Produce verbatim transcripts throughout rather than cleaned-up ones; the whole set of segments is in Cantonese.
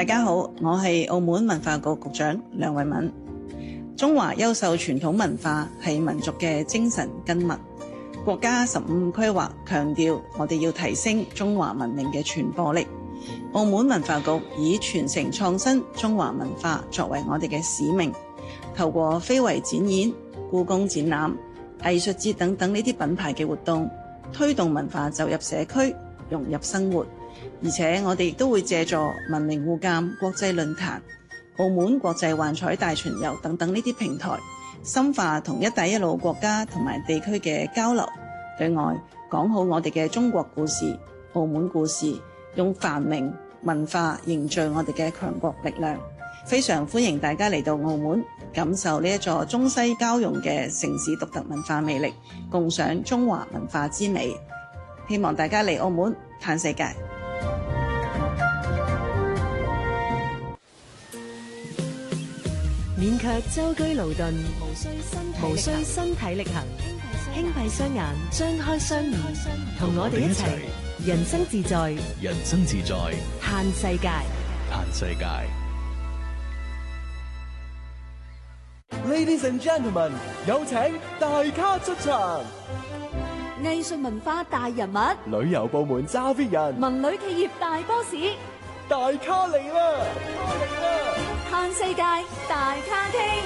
大家好，我係澳門文化局局長梁慧敏。中華優秀傳統文化係民族嘅精神根脈。國家十五規劃強調，我哋要提升中華文明嘅傳播力。澳門文化局以傳承創新中華文化作為我哋嘅使命，透過非遺展演、故宮展覽、藝術節等等呢啲品牌嘅活動，推動文化走入社區，融入生活。而且我哋亦都會借助文明互鑒國際論壇、澳門國際幻彩大巡遊等等呢啲平台，深化同一帶一路國家同埋地區嘅交流，對外講好我哋嘅中國故事、澳門故事，用繁榮文化凝聚我哋嘅強國力量。非常歡迎大家嚟到澳門，感受呢一座中西交融嘅城市獨特文化魅力，共賞中華文化之美。希望大家嚟澳門嘆世界。 免卻舟車勞頓，無需身體力行，輕閉雙眼，張開雙耳，同我哋一齊人生自在， 人生自在， 嘆世界， 嘆世界。 Ladies and gentlemen， 有請大咖出場。 藝術文化大人物， 旅遊部門揸 fit 人， 文旅企業大 boss， 大咖嚟啦！嚟啦！ 嘆世界大咖廳。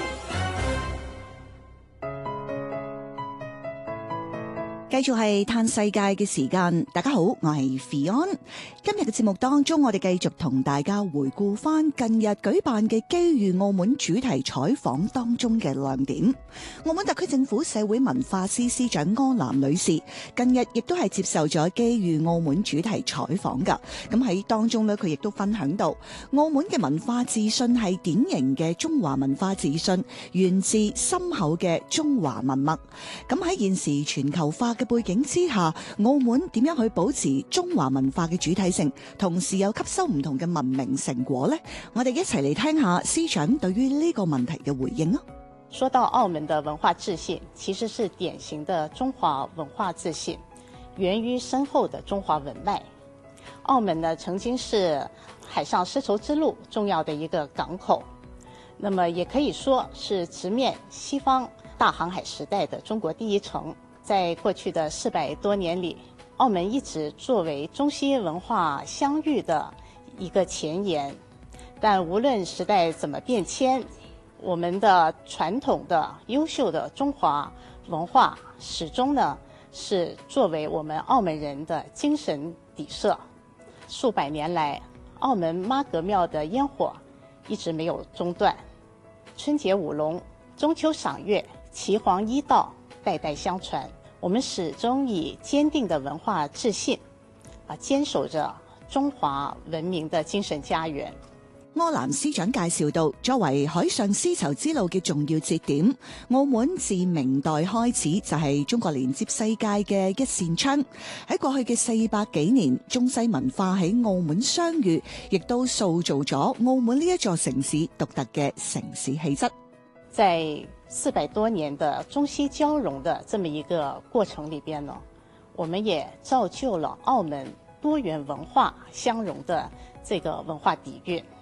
繼續係嘆世界嘅時間，大家好，我係 Fion。今日嘅節目當中，我哋繼續同大家回顧翻近日舉辦嘅機遇澳門主題採訪當中嘅亮點。澳門特區政府社會文化司司長柯南女士近日亦都係接受咗機遇澳門主題採訪噶。咁喺當中呢，佢亦都分享到澳門嘅文化自信係典型嘅中華文化自信，源自深厚嘅中華文脈。咁喺現時全球化嘅背景之下，澳門點樣去保持中華文化嘅主體性，同時又吸收唔同嘅文明成果呢？我哋一齊嚟聽下司長對於呢個問題嘅回應啊！ 說到澳門的文化自信，其實是典型的中華文化自信，源於深厚的中華文脈。澳門呢，曾經是海上絲綢之路重要的一個港口，那麼也可以說是直面西方大航海時代的中國第一城。在過去的四百多年裏，澳門一直作為中西文化相遇的一個前沿。但無論時代怎麼變遷，我們的傳統的優秀的中華文化始終呢是作為我們澳門人的精神底色。數百年來，澳門媽閣廟的煙火一直沒有中斷，春節舞龍、中秋賞月、岐黃醫道代代相傳。我們始終以堅定的文化自信，啊，堅守着中華文明的精神家園。 柯南司長介紹到，作為海上絲綢之路嘅重要節點，澳門自明代開始就係中國連接世界嘅一扇窗。喺過去嘅四百幾年，中西文化喺澳門相遇，亦都塑造咗澳門呢一座城市獨特嘅城市氣質。 在四百多年的中西交融的這麼一個過程裏邊呢，我們也造就了澳門多元文化相融的這個文化底蘊。